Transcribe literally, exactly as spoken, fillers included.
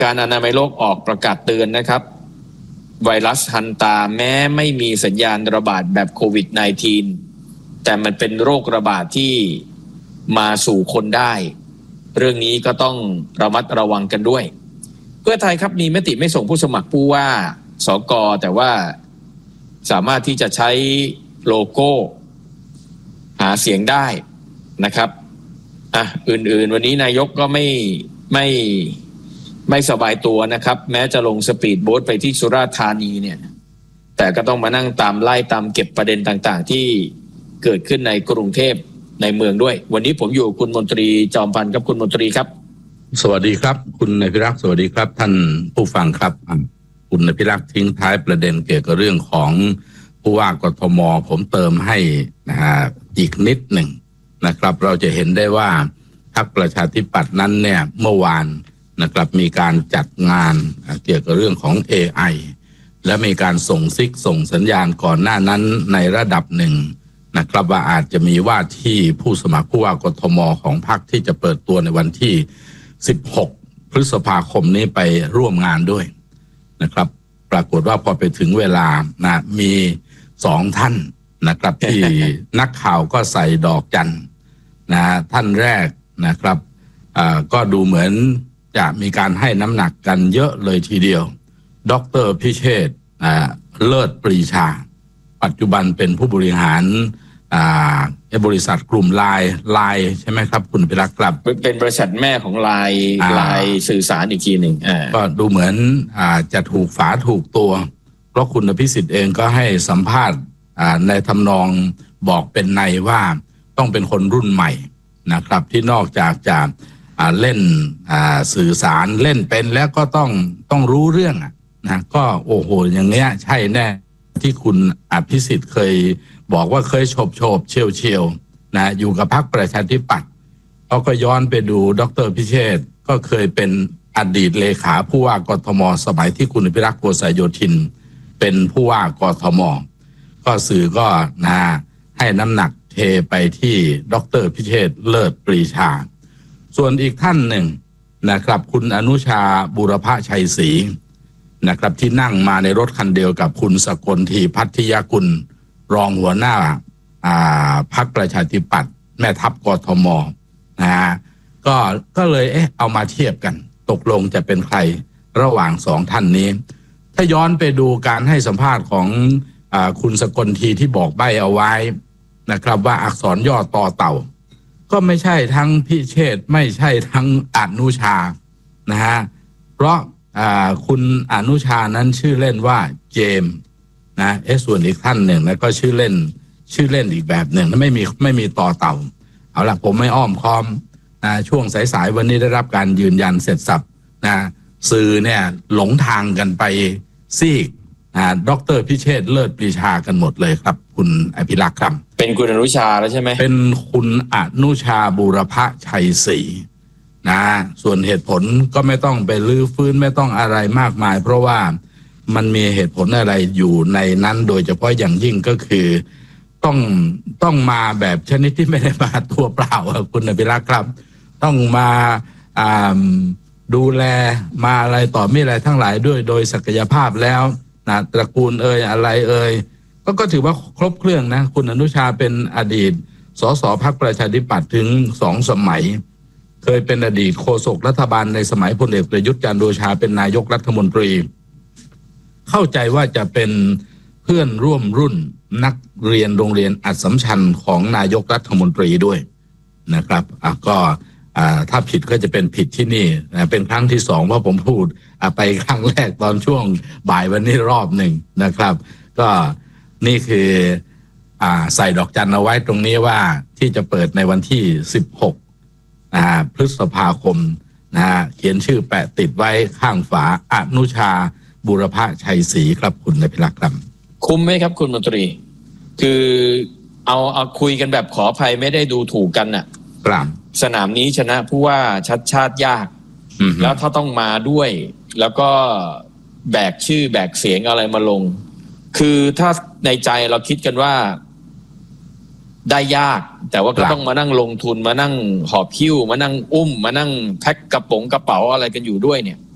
การอนามัยโลกออกประกาศเตือนนะครับไวรัสฮันตาแม้ไม่มีสัญญาณระบาดแบบโควิด สิบเก้า แต่มันเป็นโรคระบาดที่มาสู่คนได้เรื่องนี้ก็ต้องระมัดระวังกันด้วยเพื่อไทยครับมีมติไม่ส่งผู้สมัครผู้ว่าสกแต่ว่าสามารถที่จะใช้โลโก้หาเสียงได้นะครับอ่ะอื่นๆวันนี้นายกก็ไม่ไม่ไม่สบายตัวนะครับแม้จะลงสปีดโบ๊ทไปที่สุราษฎร์ธานีเนี่ยแต่ก็ต้องมานั่งตามไล่ตามเก็บประเด็นต่างๆที่เกิดขึ้นในกรุงเทพในเมืองด้วยวันนี้ผมอยู่คุณมนตรีจอมพันธ์ครับคุณมนตรีครับสวัสดีครับคุณนายพิรักษ์สวัสดีครับท่านผู้ฟังครับคุณนายพิรักษ์ทิ้งท้ายประเด็นเกี่ยวกับเรื่องของผู้ว่ากทมผมเติมให้นะฮะอีกนิดหนึ่งนะครับเราจะเห็นได้ว่าพรรคประชาธิปัตย์นั้นเนี่ยเมื่อวานนะครับมีการจัดงานเกี่ยวกับเรื่องของ เอ ไอ และมีการส่งซิกส่งสัญญาณก่อนหน้านั้นในระดับหนึ่งนะครับว่าอาจจะมีว่าที่ผู้สมัครผู้ว่ากทมของพรรคที่จะเปิดตัวในวันที่สิบหกพฤษภาคมนี้ไปร่วมงานด้วยนะครับปรากฏว่าพอไปถึงเวลานะมีสองท่านนะครับที่ นักข่าวก็ใส่ดอกจันนะท่านแรกนะครับก็ดูเหมือนจะมีการให้น้ำหนักกันเยอะเลยทีเดียวดร.พิเชษฐ์เลิศปรีชาปัจจุบันเป็นผู้บริหารบริษัทกลุ่มไลน์ไลน์ใช่ไหมครับคุณพิรักษ์ครับเป็นบริษัทแม่ของไลน์ไลน์สื่อสารอีกทีหนึ่งก็ดูเหมือนจะถูกฝาถูกตัวเพราะคุณอภิสิทธิ์เองก็ให้สัมภาษณ์ในทำนองบอกเป็นในว่าต้องเป็นคนรุ่นใหม่นะครับที่นอกจากจะเล่นสื่อสารเล่นเป็นแล้วก็ต้องต้องรู้เรื่องนะก็โอ้โหอย่างเงี้ยใช่แน่ที่คุณอภิสิทธิ์เคยบอกว่าเคยโฉบโฉบเชียวเชียวนะอยู่กับพรรคประชาธิปัตย์เขาก็ย้อนไปดูดร.พิเชษฐ์ก็เคยเป็นอดีตเลขาผู้ว่ากทมสมัยที่คุณพิรักษ์โกษโยธินเป็นผู้ว่ากทมก็สื่อก็นะให้น้ำหนักเทไปที่ดร.พิเชษฐ์เลิศปรีชาส่วนอีกท่านหนึ่งนะครับคุณอนุชาบุรพชัยศรีนะครับที่นั่งมาในรถคันเดียวกับคุณสกลทีพัทยกุลรองหัวหน้าพรรคประชาธิปัตย์แม่ทัพกทมนะฮะก็ก็เลยเอ๊ะเอามาเทียบกันตกลงจะเป็นใครระหว่างสองท่านนี้ถ้าย้อนไปดูการให้สัมภาษณ์ของอ่าคุณสกลทีที่บอกใบ้เอาไว้นะครับว่าอักษรย่อต่อเต่าก็ไม่ใช่ทั้งพิเชษฐ์ไม่ใช่ทั้งอนุชานะฮะเพราะอ่าคุณอนุชานั้นชื่อเล่นว่าเจมส์นะเอ๊ะส่วนอีกท่านหนึ่งแล้วก็ชื่อเล่นชื่อเล่นอีกแบบหนึ่งไม่มีไม่มีต่อเต่าเอาละผมไม่อ้อมค้อมนะช่วงสายๆวันนี้ได้รับการยืนยันเสร็จสับนะสื่อเนี่ยหลงทางกันไปซีกอ่าดร.พิเชษฐ์เลิศปรีชากันหมดเลยครับคุณอภิรักษ์ครับเป็นคุณอนุชาแล้วใช่ไหมเป็นคุณอนุชาบูรพชัยศรีนะส่วนเหตุผลก็ไม่ต้องไปลื้อฟื้นไม่ต้องอะไรมากมายเพราะว่ามันมีเหตุผลอะไรอยู่ในนั้นโดยเฉพาะอย่างยิ่งก็คือต้องต้องมาแบบชนิดที่ไม่ได้มาตัวเปล่าคุณอภิรักษ์ครับต้องมาดูแลมาอะไรต่อไม่อะไรทั้งหลายด้วยโดยศักยภาพแล้วนะตระกูลเอ่ยอะไรเอ่ยก็ก็ถือว่าครบเครื่องนะคุณอนุชาเป็นอดีตสสพรรคประชาธิปัตย์ถึงสองสมัยเคยเป็นอดีตโฆษกรัฐบาลในสมัยพลเอกประยุทธ์จันทร์โอชาเป็นนายกรัฐมนตรีเข้าใจว่าจะเป็นเพื่อนร่วมรุ่นนักเรียนโรงเรียนอัสสัมชัญของนายกรัฐมนตรีด้วยนะครับอ่ะก็อ่าถ้าผิดก็จะเป็นผิดที่นี่นะเป็นครั้งที่สองเพราะผมพูดอ่ะไปครั้งแรกตอนช่วงบ่ายวันนี้รอบหนึ่งนะครับก็นี่คืออ่าใส่ดอกจันเอาไว้ตรงนี้ว่าที่จะเปิดในวันที่สิบหกอ่าพฤษภาคมนะฮะเขียนชื่อแปะติดไว้ข้างฝาอนุชาบูรพชัยศรีครับคุณนายพิรักษ์ครับคุ้มไหมครับคุณมนตรีคือเอาเอาคุยกันแบบขออภัยไม่ได้ดูถูกกันน่ะครับสนามนี้ชนะผู้ว่าชัดชาติยากแล้วถ้าต้องมาด้วยแล้วก็แบกชื่อแบกเสียงอะไรมาลงคือถ้าในใจเราคิดกันว่าได้ยากแต่ว่าก็ต้องมานั่งลงทุนมานั่งหอบหิ้วมานั่งอุ้มมานั่งแพ็คกระป๋องกระเป๋าอะไรกันอยู่ด้วยเนี่ย